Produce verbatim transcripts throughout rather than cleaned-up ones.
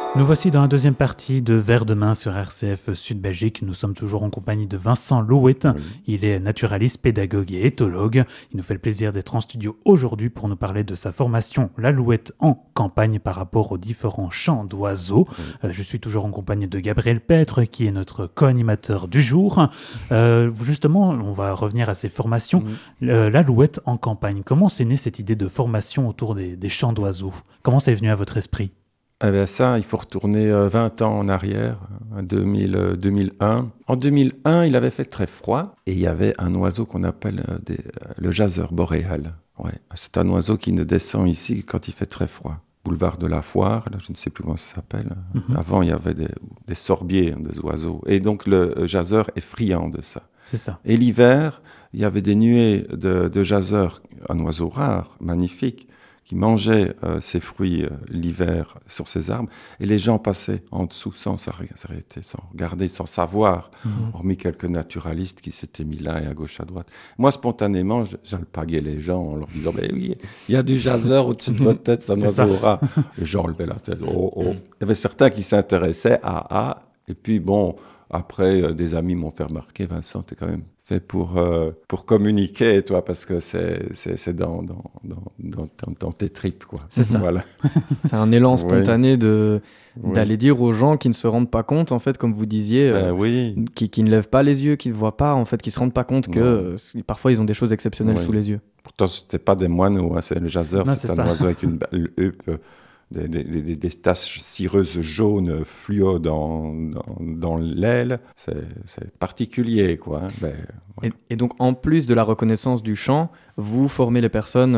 Nous voici dans la deuxième partie de Vers de main sur R C F Sud Belgique. Nous sommes toujours en compagnie de Vincent Louet. Oui. Il est naturaliste, pédagogue et éthologue. Il nous fait le plaisir d'être en studio aujourd'hui pour nous parler de sa formation La Louette en campagne par rapport aux différents chants d'oiseaux. Oui. Euh, je suis toujours en compagnie de Gabriel Petre qui est notre co-animateur du jour. Euh, justement, on va revenir à ces formations. Oui. Euh, La Louette en campagne, comment s'est née cette idée de formation autour des, des chants d'oiseaux ? Comment c'est venu à votre esprit ? Eh bien ça, il faut retourner vingt ans en arrière, à deux mille, euh, deux mille un. En deux mille un, il avait fait très froid et il y avait un oiseau qu'on appelle euh, des, euh, le jaseur boréal. Ouais. C'est un oiseau qui ne descend ici que quand il fait très froid. Boulevard de la Foire, là, je ne sais plus comment ça s'appelle. Mm-hmm. Avant, il y avait des, des sorbiers, des oiseaux. Et donc, le jaseur est friand de ça. C'est ça. Et l'hiver, il y avait des nuées de, de jaseurs, un oiseau rare, magnifique, qui mangeait euh, ses fruits euh, l'hiver sur ses arbres, et les gens passaient en dessous sans s'arrêter, sans regarder, sans savoir, mmh. hormis quelques naturalistes qui s'étaient mis là et à gauche, à droite. Moi, spontanément, j'alpaguais les gens en leur disant « Oui, il y a du jaseur au-dessus de votre tête, c'est un oiseau rat. » Les gens levaient la tête. Oh, oh. Il y avait certains qui s'intéressaient à « Ah !» Et puis, bon, après, euh, des amis m'ont fait remarquer « Vincent, t'es quand même... fait pour, euh, pour communiquer, toi, parce que c'est, c'est, c'est dans, dans, dans, dans, dans tes tripes, quoi. » C'est ça. Voilà. C'est un élan spontané oui. de, d'aller oui. dire aux gens qui ne se rendent pas compte, en fait, comme vous disiez, ben euh, oui. qui, qui ne lèvent pas les yeux, qui ne voient pas, en fait, qui ne se rendent pas compte que euh, parfois ils ont des choses exceptionnelles oui. sous les yeux. Pourtant, ce n'était pas des moineaux, hein, c'est le jaseur, non, c'est, c'est un ça. oiseau avec une belle huppe. Des, des, des, des taches cireuses jaunes fluo dans, dans, dans l'aile, c'est, c'est particulier, quoi. Hein. Ben, voilà. et, et donc, en plus de la reconnaissance du chant, vous formez les personnes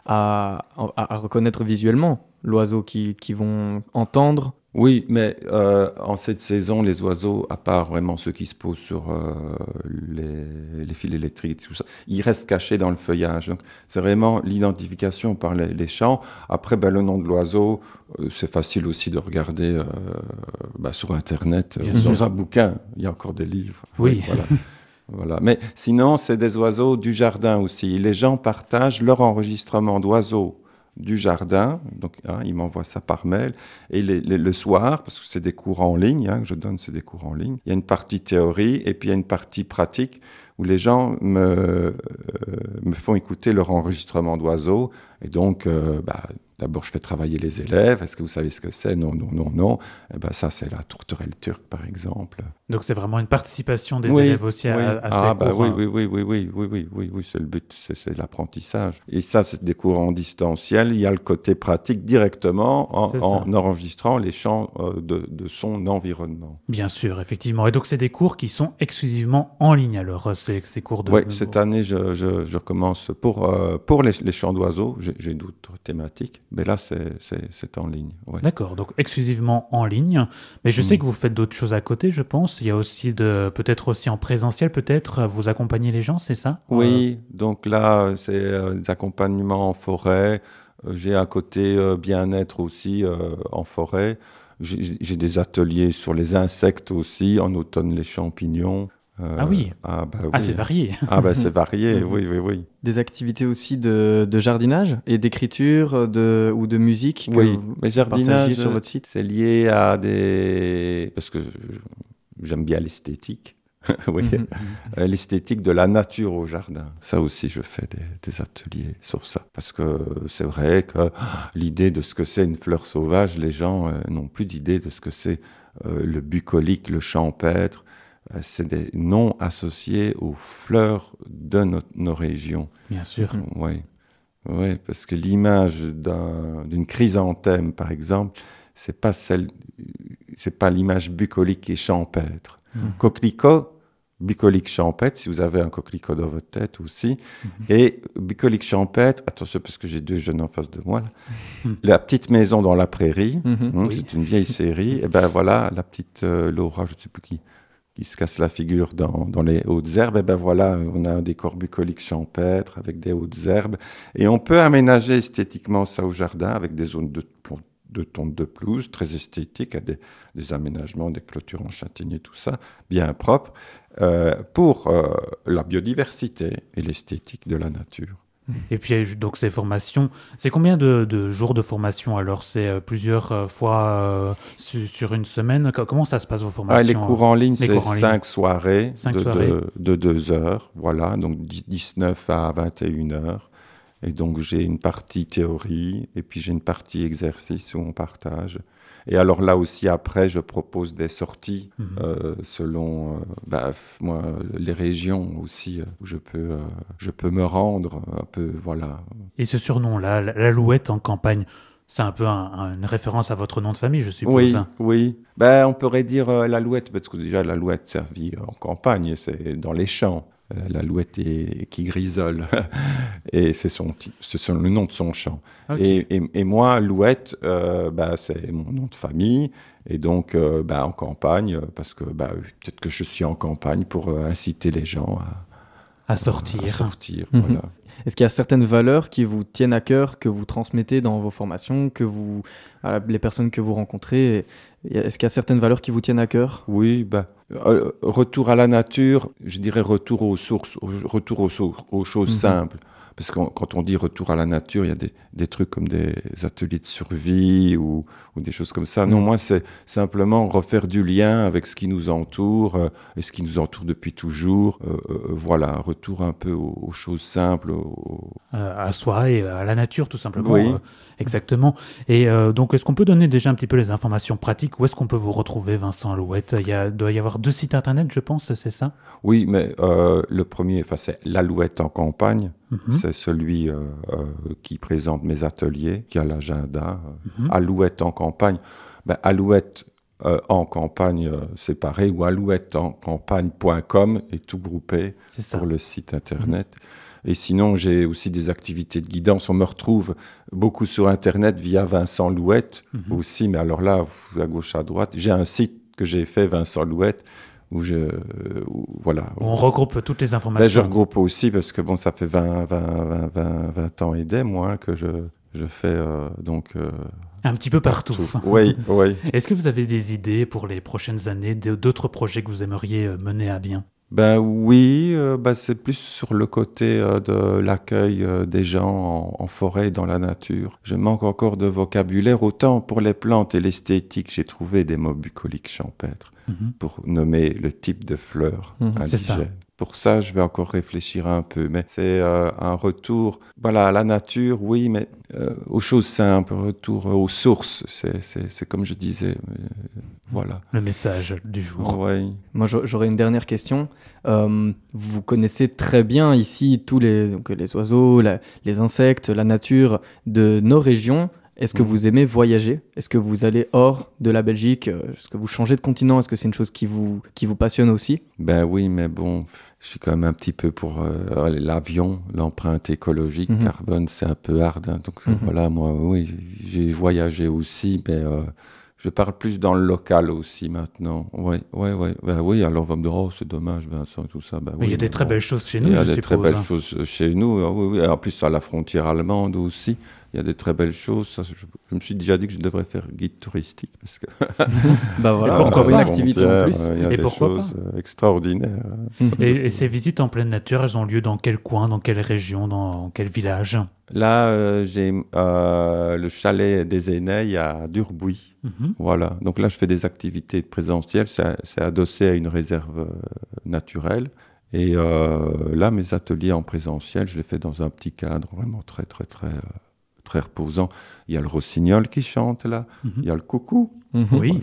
à, à, à reconnaître visuellement l'oiseau qui, qui vont entendre. Oui, mais euh, en cette saison, les oiseaux, à part vraiment ceux qui se posent sur euh, les, les fils électriques, tout ça, ils restent cachés dans le feuillage. Donc, c'est vraiment l'identification par les, les chants. Après, ben, le nom de l'oiseau, euh, c'est facile aussi de regarder euh, bah, sur Internet, euh, dans un bouquin. Il y a encore des livres. Oui. Voilà. Voilà. Mais sinon, c'est des oiseaux du jardin aussi. Les gens partagent leur enregistrement d'oiseaux du jardin, donc hein, ils m'envoient ça par mail, et les, les, le soir, parce que c'est des cours en ligne, hein, que je donne, c'est des cours en ligne, il y a une partie théorie, et puis il y a une partie pratique, où les gens me, euh, me font écouter leur enregistrement d'oiseaux, et donc, euh, bah, d'abord je fais travailler les élèves, est-ce que vous savez ce que c'est ? Non, non, non, non, et ben ça c'est la tourterelle turque par exemple. Donc c'est vraiment une participation des oui, élèves aussi à, oui. à ces ah, cours. Bah, oui, oui, oui, oui, oui, oui, oui, oui, oui, c'est le but, c'est, c'est l'apprentissage. Et ça, c'est des cours en distanciel. Il y a le côté pratique directement en, en enregistrant les chants euh, de, de son environnement. Bien sûr, effectivement. Et donc c'est des cours qui sont exclusivement en ligne alors, ces, ces cours de... Oui, cette année, je, je, je commence pour, euh, pour les, les chants d'oiseaux. J'ai, j'ai d'autres thématiques, mais là, c'est, c'est, c'est en ligne. Ouais. D'accord, donc exclusivement en ligne. Mais je mmh. sais que vous faites d'autres choses à côté, je pense. Il y a aussi de, peut-être aussi en présentiel, peut-être, vous accompagnez les gens, c'est ça ? Oui, euh... donc là, c'est euh, des accompagnements en forêt. Euh, j'ai à côté euh, bien-être aussi euh, en forêt. J'ai, j'ai des ateliers sur les insectes aussi, en automne les champignons. Euh, ah oui, ah, bah, oui. ah c'est varié. Ah ben bah, c'est varié, oui, oui, oui. Des activités aussi de, de jardinage et d'écriture de, ou de musique que oui, vous mais jardinage sur votre site. C'est lié à des... Parce que j'aime bien l'esthétique. oui. mm-hmm. L'esthétique de la nature au jardin. Ça aussi, je fais des, des ateliers sur ça. Parce que c'est vrai que l'idée de ce que c'est une fleur sauvage, les gens euh, n'ont plus d'idée de ce que c'est euh, le bucolique, le champêtre. C'est des noms associés aux fleurs de no- nos régions. Bien sûr. Oui, oui, parce que l'image d'un, d'une chrysanthème, par exemple, c'est pas celle, c'est pas l'image bucolique et champêtre. Mmh. Coquelicot, bucolique champêtre, si vous avez un coquelicot dans votre tête aussi, mmh. et bucolique champêtre, attention parce que j'ai deux jeunes en face de moi, là. Mmh. La petite maison dans la prairie, mmh. Mmh, oui. C'est une vieille série, et ben voilà, la petite euh, Laura, je ne sais plus qui. qui se casse la figure dans, dans les hautes herbes, et ben voilà, on a un décor bucolique champêtre avec des hautes herbes, et on peut aménager esthétiquement ça au jardin avec des zones de, de tonte de pelouse très esthétiques, des, des aménagements, des clôtures en châtaignier, tout ça, bien propre, euh, pour euh, la biodiversité et l'esthétique de la nature. Et puis, donc, ces formations, c'est combien de, de jours de formation? Alors, c'est euh, plusieurs euh, fois euh, su- sur une semaine. Co- Comment ça se passe, vos Ah, formations? les cours en ligne, Les c'est cours en ligne. cinq soirées, Cinq de, soirées. de, de deux heures, voilà, donc dix-neuf à vingt et une heures. Et donc, j'ai une partie théorie et puis j'ai une partie exercice où on partage. Et alors là aussi, après, je propose des sorties Mhm. euh, selon euh, bah, f- moi, les régions aussi euh, où je peux, euh, je peux me rendre un peu, voilà. Et ce surnom-là, la- l'Alouette en campagne, c'est un peu un- un- une référence à votre nom de famille, je suppose. Oui, oui. Ben, on pourrait dire euh, l'alouette, parce que déjà l'alouette servit en campagne, c'est dans les champs. Euh, l'alouette est, qui grisole, et c'est son, ti- c'est son- le nom de son champ. Ok. Et, et, et moi, Alouette, euh, bah, c'est mon nom de famille, et donc euh, bah, en campagne, parce que bah, peut-être que je suis en campagne pour euh, inciter les gens à, À sortir. à sortir. Mhm. Voilà. Est-ce qu'il y a certaines valeurs qui vous tiennent à cœur, que vous transmettez dans vos formations, que vous, à la- les personnes que vous rencontrez, et- est-ce qu'il y a certaines valeurs qui vous tiennent à cœur? Oui, bah, euh, retour à la nature, je dirais retour aux sources, au- retour aux, sources, aux choses Mhm. simples. Parce que quand on dit retour à la nature, il y a des, des trucs comme des ateliers de survie ou, ou des choses comme ça. Non, Mhm. moi, c'est simplement refaire du lien avec ce qui nous entoure euh, et ce qui nous entoure depuis toujours. Euh, euh, voilà, retour un peu aux, aux choses simples. aux- Euh, à soi et à la nature, tout simplement. Oui. Euh, exactement. Et euh, donc, est-ce qu'on peut donner déjà un petit peu les informations pratiques? Où est-ce qu'on peut vous retrouver, Vincent Alouette? Il y a, doit y avoir deux sites internet, je pense, c'est ça? Oui, mais euh, le premier, enfin, c'est l'Alouette en campagne. Mhm. C'est celui euh, euh, qui présente mes ateliers, qui a l'agenda. euh, Mhm. Alouette en campagne. Ben, Alouette euh, en campagne euh, séparé ou alouette en campagne point com est tout groupé C'est ça. sur le site internet. Et sinon, j'ai aussi des activités de guidance. On me retrouve beaucoup sur internet via Vincent Louette Mhm. aussi, mais alors là, à gauche, à droite. J'ai un site que j'ai fait, Vincent Louette, où je. où- voilà. On regroupe toutes les Ben, je informations. regroupe aussi parce que bon, ça fait vingt, vingt, vingt, vingt, vingt ans et des mois hein, que je, je fais euh, donc euh, Un petit peu partout. Oui, oui. Est-ce que vous avez des idées pour les prochaines années, d- d'autres projets que vous aimeriez euh, mener à bien? Ben oui, euh, ben, c'est plus sur le côté euh, de l'accueil euh, des gens en, en forêt, dans la nature. Je manque encore de vocabulaire. Autant pour les plantes et l'esthétique, j'ai trouvé des mots bucoliques champêtres Mhm. pour nommer le type de fleurs Mhm. indigènes. C'est ça. Pour ça, je vais encore réfléchir un peu. Mais c'est euh, un retour, voilà, à la nature, oui, mais euh, aux choses simples, retour aux sources. C'est, c'est, c'est comme je disais, euh, voilà. Le message du jour. Oui. Moi, j'a- j'aurais une dernière question. Euh, vous connaissez très bien ici tous les, donc, les oiseaux, la- les insectes, la nature de nos régions. Est-ce que Mhm. vous aimez voyager? Est-ce que vous allez hors de la Belgique? Euh, Est-ce que vous changez de continent? Est-ce que c'est une chose qui vous, qui vous passionne aussi? Ben oui, mais bon, je suis quand même un petit peu pour euh, l'avion, l'empreinte écologique, Mhm. carbone, c'est un peu hard. hein. donc euh, Mhm. voilà, moi, oui, j'ai voyagé aussi, mais euh, je parle plus dans le local aussi maintenant. Oui, oui, oui. Ben oui, alors on va me dire, oh, c'est dommage, Vincent, et tout ça. Ben, Mais il y oui, a des mais très bon. belles choses chez nous, Il y a je des très suppose. belles choses chez nous. ah oui, oui. Et en plus, à la frontière allemande aussi, il y a des très belles choses. Ça, je, je me suis déjà dit que je devrais faire guide touristique. Parce que Bah voilà, Et pourquoi encore pas une activité en frontière, plus. euh, Il y a Et des pourquoi choses euh, extraordinaires. Mhm. Et, et ces visites en pleine nature, elles ont lieu dans quel coin, dans quelle région, dans quel village? Là, euh, j'ai euh, le chalet des Aînés à Durbuy. Mhm. Voilà. Donc là, je fais des activités présentielles. C'est c'est adossé à une réserve euh, naturelle. Et euh, là, mes ateliers en présentiel, je les fais dans un petit cadre vraiment très, très, très, euh, très reposant. Il y a le rossignol qui chante là. Mhm. Il y a le coucou. Mhm. Oui,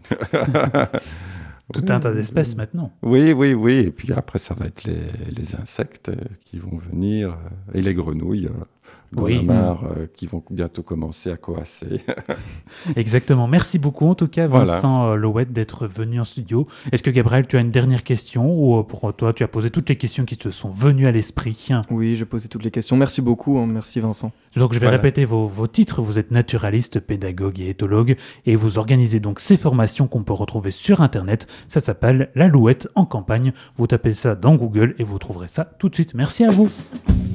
Voilà. tout un tas d'espèces maintenant. Oui, oui, oui. Et puis après, ça va être les, les insectes euh, qui vont venir euh, et les grenouilles euh, dans Oui. la mare euh, qui vont bientôt commencer à coasser. Exactement. Merci beaucoup, en tout cas, Voilà. Vincent euh, Louette, d'être venu en studio. Est-ce que, Gabriel, tu as une dernière question ou euh, pour toi, tu as posé toutes les questions qui te sont venues à l'esprit? Oui, j'ai posé toutes les questions. Merci beaucoup. hein. Merci Vincent. Donc, je vais Voilà. répéter vos, vos titres. Vous êtes naturaliste, pédagogue et éthologue et vous organisez donc ces formations qu'on peut retrouver sur Internet. Ça s'appelle L'Alouette en campagne. Vous tapez ça dans Google et vous trouverez ça tout de suite. Merci à vous.